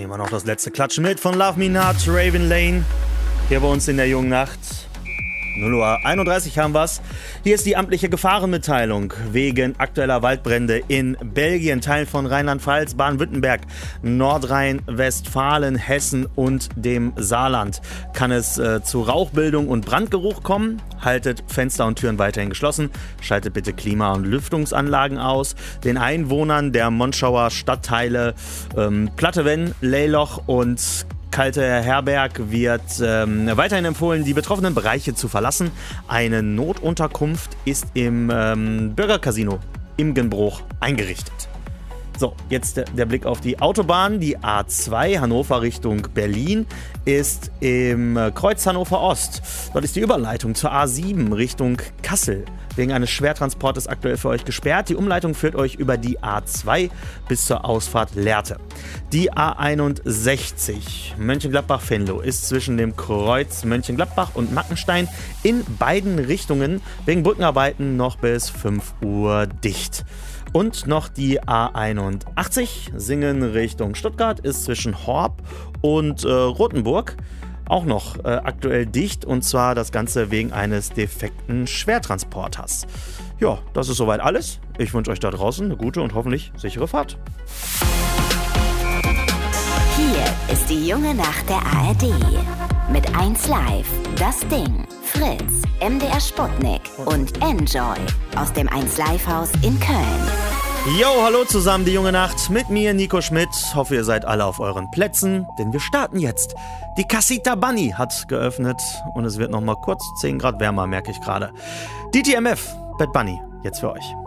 Nehmen wir noch das letzte Klatschen mit von Love Me Not, Raven Lane. Hier bei uns in der jungen Nacht. 0:31 Uhr haben wir's. Hier ist die amtliche Gefahrenmitteilung wegen aktueller Waldbrände in Belgien, Teilen von Rheinland-Pfalz, Baden-Württemberg, Nordrhein-Westfalen, Hessen und dem Saarland. Kann es zu Rauchbildung und Brandgeruch kommen? Haltet Fenster und Türen weiterhin geschlossen. Schaltet bitte Klima- und Lüftungsanlagen aus. Den Einwohnern der Monschauer Stadtteile Plattewen, Leyloch und Kalte Herberg wird weiterhin empfohlen, die betroffenen Bereiche zu verlassen. Eine Notunterkunft ist im Bürgercasino Imgenbruch eingerichtet. So, jetzt der Blick auf die Autobahn. Die A2 Hannover Richtung Berlin ist im Kreuz Hannover Ost. Dort ist die Überleitung zur A7 Richtung Kassel wegen eines Schwertransportes aktuell für euch gesperrt. Die Umleitung führt euch über die A2 bis zur Ausfahrt Lehrte. Die A61 Mönchengladbach-Venlo ist zwischen dem Kreuz Mönchengladbach und Mackenstein in beiden Richtungen wegen Brückenarbeiten noch bis 5 Uhr dicht. Und noch die A81 Singen Richtung Stuttgart ist zwischen Horb und Rothenburg auch noch aktuell dicht, und zwar das Ganze wegen eines defekten Schwertransporters. Ja, das ist soweit alles. Ich wünsche euch da draußen eine gute und hoffentlich sichere Fahrt. Hier ist die junge Nacht der ARD. Mit 1Live, Das Ding, Fritz, MDR Sputnik und Enjoy aus dem 1Live-Haus in Köln. Yo, hallo zusammen, die junge Nacht mit mir, Nico Schmidt. Hoffe, ihr seid alle auf euren Plätzen, denn wir starten jetzt. Die Casita Bunny hat geöffnet und es wird noch mal kurz 10 Grad wärmer, merke ich gerade. DTMF, Bad Bunny, jetzt für euch.